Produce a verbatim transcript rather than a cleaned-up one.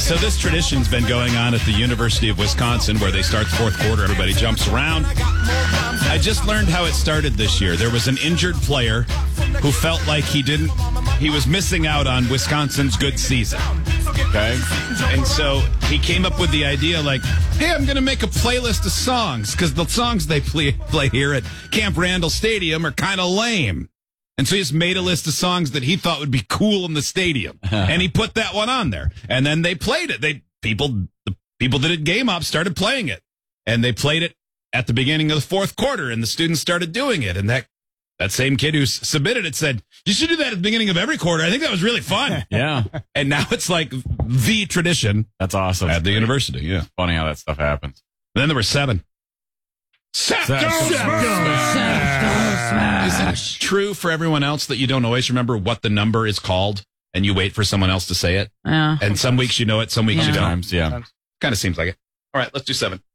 So this tradition's been going on at the University of Wisconsin, where they start the fourth quarter, everybody jumps around. I just learned how it started this year. There was an injured player who felt like he didn't, he was missing out on Wisconsin's good season. Okay? And so he came up with the idea like, hey, I'm going to make a playlist of songs because the songs they play, play here at Camp Randall Stadium are kind of lame. And so he just made a list of songs that he thought would be cool in the stadium. And he put that one on there. And then they played it. They people the people that did Game Up started playing it. And they played it at the beginning of the fourth quarter, and the students started doing it. And that that same kid who submitted it said, you should do that at the beginning of every quarter. I think that was really fun. Yeah. And now it's like the tradition. That's awesome. At the university, yeah. Funny how that stuff happens. And then there were seven. Septo Is it true for everyone else that you don't always remember what the number is called and you wait for someone else to say it? Yeah. And some weeks you know it, some weeks Yeah. you don't. Sometimes, yeah. Kind of seems like it. All right, let's do seven.